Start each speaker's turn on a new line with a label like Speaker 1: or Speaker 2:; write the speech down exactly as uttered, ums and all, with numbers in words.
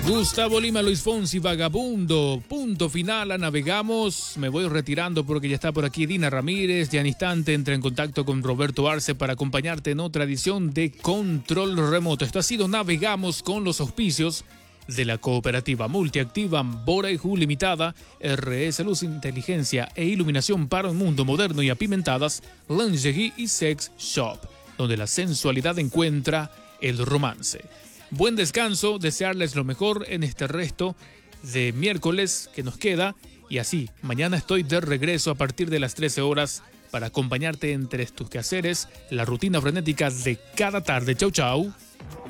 Speaker 1: Gustavo Lima, Luis Fonsi, Vagabundo. Punto final a Navegamos. Me voy retirando porque ya está por aquí Dina Ramírez. Ya en instante entra en contacto con Roberto Arce para acompañarte en otra edición de Control Remoto. Esto ha sido Navegamos con los auspicios de la cooperativa multiactiva Boreju Limitada, R S Luz, Inteligencia e Iluminación para un mundo moderno y apimentadas, Lingerie y Sex Shop, donde la sensualidad encuentra el romance. Buen descanso, desearles lo mejor en este resto de miércoles que nos queda, y así, mañana estoy de regreso a partir de las trece horas para acompañarte entre tus quehaceres, la rutina frenética de cada tarde. Chau, chau.